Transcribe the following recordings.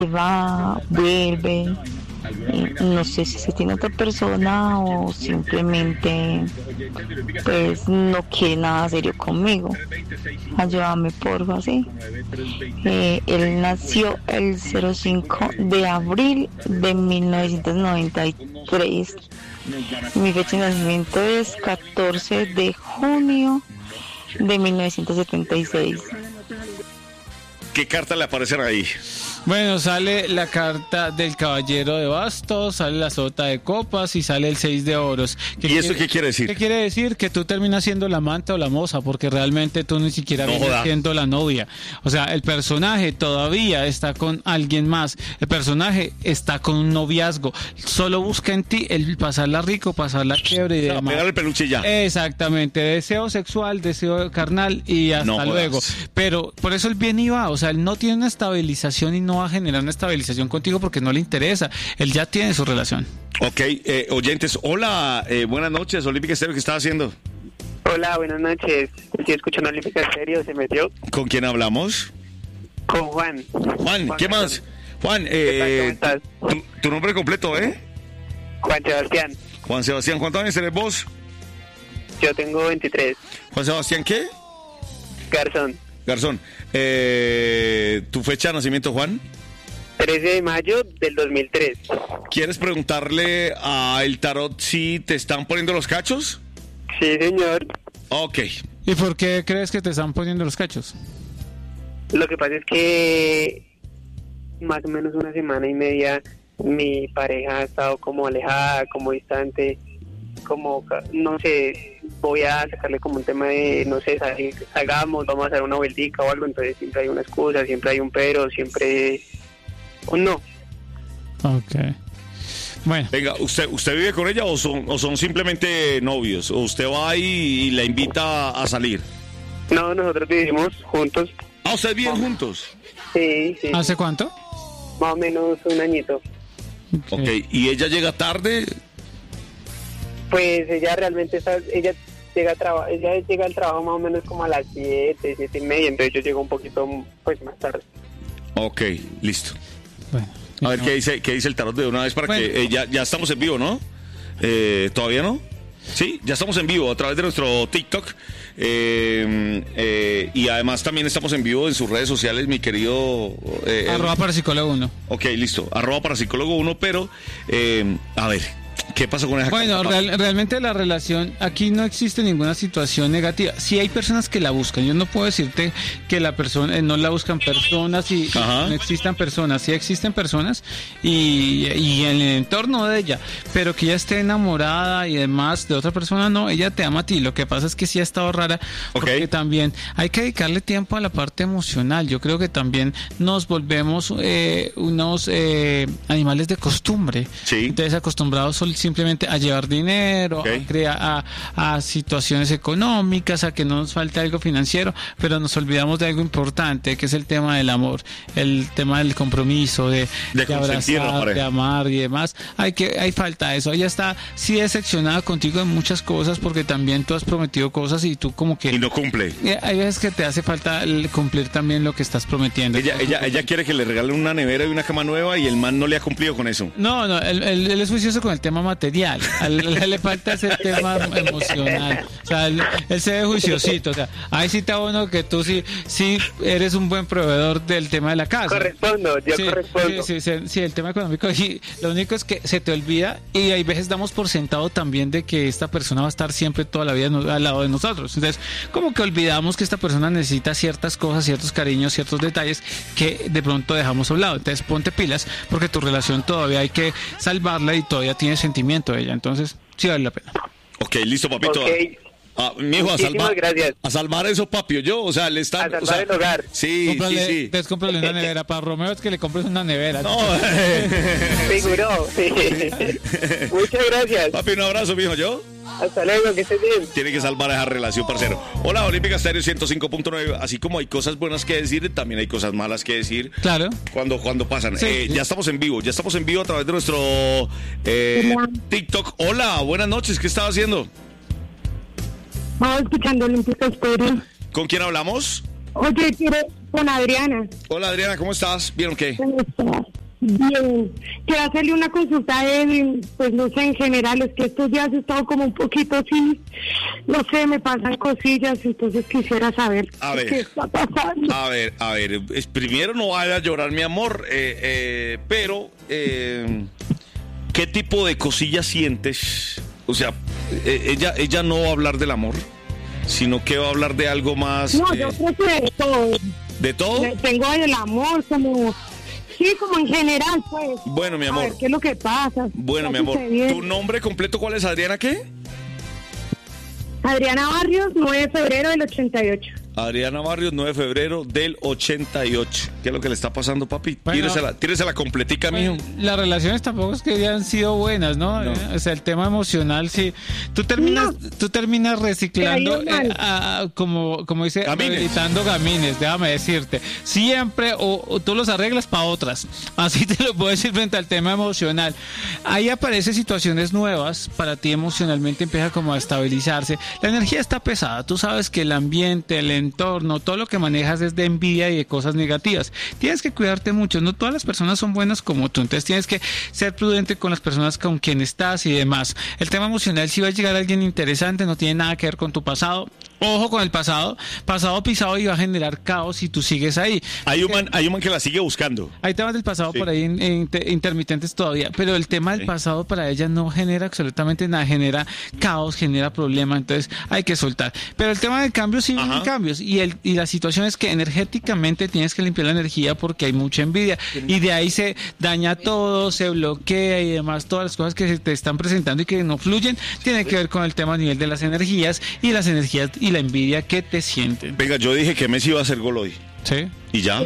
va, vuelve. No sé si se tiene otra persona o simplemente pues no quiere nada serio conmigo. Ayúdame porfa, sí. Él nació el 05 de abril de 1993. Mi fecha de nacimiento es 14 de junio de 1976. ¿Qué carta le aparecen ahí? Bueno, sale la carta del caballero de bastos, sale la sota de copas y sale el 6 de oros. ¿Y eso qué quiere decir? ¿Qué quiere decir? Que tú terminas siendo la amante o la moza, porque realmente tú ni siquiera vienes siendo la novia. O sea, el personaje todavía está con alguien más. El personaje está con un noviazgo. Solo busca en ti el pasarla rico, pasarla chévere y demás. Pegar el peluche ya. Exactamente. Deseo sexual, deseo carnal y hasta luego. Pero por eso él viene y va. O sea, él no tiene una estabilización y no va a generar una estabilización contigo porque no le interesa. Él ya tiene su relación. Ok, oyentes, hola, buenas noches, Olímpica Estéreo, ¿qué está haciendo? Hola, buenas noches. Estoy escuchando Olímpica Estéreo, ¿se metió? ¿Con quién hablamos? Con Juan. Juan, ¿qué más? Juan, ¿Qué tal? ¿Cómo estás? Tu nombre completo, Juan Sebastián. Juan Sebastián, ¿cuántos años tenés vos? Yo tengo 23. Juan Sebastián, ¿qué? Garzón. Garzón, ¿tu fecha de nacimiento, Juan? 13 de mayo del 2003. ¿Quieres preguntarle a el tarot si te están poniendo los cachos? Sí, señor. Ok. ¿Y por qué crees que te están poniendo los cachos? Lo que pasa es que más o menos una semana y media mi pareja ha estado como alejada, como distante, como, no sé, voy a sacarle como un tema de, no sé, salgamos, vamos a hacer una vueltica o algo, entonces siempre hay una excusa, siempre hay un pero, siempre un no. Ok. Bueno. Venga, ¿usted vive con ella o son simplemente novios? ¿O usted va y la invita a salir? No, nosotros vivimos juntos. ¿Ah, ustedes viven juntos? Sí, sí. ¿Hace cuánto? Más o menos un añito. Ok, ¿y ella llega tarde? Pues ella realmente ella llega al trabajo más o menos como a las 7:30, entonces yo llego un poquito pues más tarde. Ok, listo. Bueno. A ver qué dice el tarot de una vez para que ya estamos en vivo, ¿no? ¿Todavía no? Sí, ya estamos en vivo a través de nuestro TikTok y además también estamos en vivo en sus redes sociales, mi querido @parapsicólogo1. Ok, listo, @parapsicólogo1, pero a ver, ¿qué pasa con esa Bueno, realmente la relación, aquí no existe ninguna situación negativa. Sí hay personas que la buscan. Yo no puedo decirte que la persona no la buscan personas y no existan personas. Sí existen personas y en el entorno de ella, pero que ella esté enamorada y demás de otra persona, no, ella te ama a ti. Lo que pasa es que sí ha estado rara porque también hay que dedicarle tiempo a la parte emocional. Yo creo que también nos volvemos unos animales de costumbre. Sí. Entonces acostumbrados simplemente a llevar dinero, a situaciones económicas, a que no nos falte algo financiero, pero nos olvidamos de algo importante, que es el tema del amor, el tema del compromiso, de abrazar, de amar y demás. Hay falta eso. Ella está sí decepcionada contigo en muchas cosas porque también tú has prometido cosas y tú como que... Y no cumple. Hay veces que te hace falta cumplir también lo que estás prometiendo. Ella quiere que le regalen una nevera y una cama nueva y el man no le ha cumplido con eso. No, él es juicioso con el tema material, a él le falta ese tema emocional, o sea, él se ve juiciosito, o sea, ahí sí está bueno que tú sí eres un buen proveedor del tema de la casa. Correspondo. Sí, el tema económico, y lo único es que se te olvida y hay veces damos por sentado también de que esta persona va a estar siempre toda la vida al lado de nosotros, entonces como que olvidamos que esta persona necesita ciertas cosas, ciertos cariños, ciertos detalles que de pronto dejamos a un lado, entonces ponte pilas porque tu relación todavía hay que salvarla y todavía tienes sentimiento de ella, entonces sí vale la pena. Ok, listo, papito. Okay. Mijo, gracias. A salvar esos papios, o sea, le están... A salvar el hogar. Sí. Entonces cómprale una nevera. Para Romeo es que le compres una nevera. No. Figuró. Muchas gracias. Papi, un abrazo, mijo, yo. Hasta luego, que estés bien. Tiene que salvar esa relación, parcero. Hola, Olímpica Estéreo 105.9. Así como hay cosas buenas que decir, también hay cosas malas que decir. Claro. Cuando pasan. Sí. Ya estamos en vivo a través de nuestro TikTok. Hola, buenas noches, ¿qué estaba haciendo? Estaba escuchando Olímpica Estéreo. ¿Con quién hablamos? Oye, Con Adriana. Hola Adriana, ¿cómo estás? ¿Bien o qué? ¿Cómo estás? Bien. Quiero hacerle una consulta pues no sé, en general, es que estos días he estado como un poquito así, no sé, me pasan cosillas, entonces quisiera saber qué está pasando. A ver, primero no vaya a llorar, mi amor, pero ¿qué tipo de cosillas sientes? O sea, ella no va a hablar del amor, sino que va a hablar de algo más... No, yo creo que de todo. ¿De todo? Tengo el amor como... Sí, como en general, pues. Bueno, mi amor. A ver, ¿qué es lo que pasa? Bueno, mi amor. ¿Tu nombre completo cuál es, Adriana, qué? Adriana Barrios, 9 de febrero del 88. Adriana Barrios, 9 de febrero del 88. ¿Qué es lo que le está pasando, papi? Bueno, tíresela completica, mijo. Las relaciones tampoco es que hayan sido buenas, ¿no? O sea, el tema emocional, sí. Tú terminas reciclando, como dice, rehabilitando gamines, déjame decirte. Siempre, o tú los arreglas para otras. Así te lo puedo decir frente al tema emocional. Ahí aparecen situaciones nuevas, para ti emocionalmente empieza como a estabilizarse. La energía está pesada, tú sabes que el ambiente, el entorno, todo lo que manejas es de envidia y de cosas negativas. Tienes que cuidarte mucho, no todas las personas son buenas como tú, entonces tienes que ser prudente con las personas con quien estás y demás. El tema emocional, si va a llegar alguien interesante, no tiene nada que ver con tu pasado. Ojo con el pasado pisado y va a generar caos si tú sigues ahí. Hay un man que la sigue buscando. Hay temas del pasado por ahí intermitentes todavía, pero el tema del pasado para ella no genera absolutamente nada, genera caos, genera problemas, entonces hay que soltar. Pero el tema del cambio sí vienen cambios y la situación es que energéticamente tienes que limpiar la energía porque hay mucha envidia y de ahí se daña todo, se bloquea y demás, todas las cosas que se te están presentando y que no fluyen, tiene que ver con el tema a nivel de las energías y la envidia que te sienten. Venga, yo dije que Messi iba a hacer gol hoy. Sí. Y ya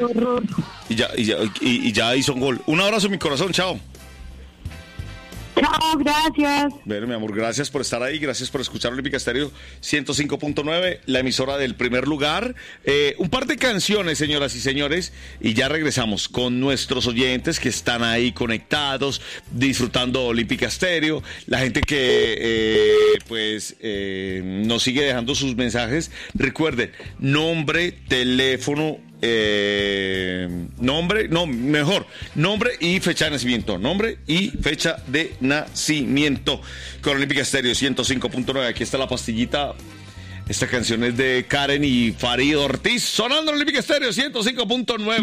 hizo un gol. Un abrazo, mi corazón, chao. Chao, gracias. Bueno, mi amor, gracias por estar ahí, gracias por escuchar Olímpica Estéreo 105.9, la emisora del primer lugar. Un par de canciones, señoras y señores, y ya regresamos con nuestros oyentes que están ahí conectados, disfrutando Olímpica Estéreo, la gente que nos sigue dejando sus mensajes. Recuerden, nombre, teléfono, nombre y fecha de nacimiento. Nombre y fecha de nacimiento. Con Olímpica Estéreo 105.9. Aquí está la pastillita. Esta canción es de Karen y Farid Ortiz. Sonando en Olímpica Estéreo 105.9.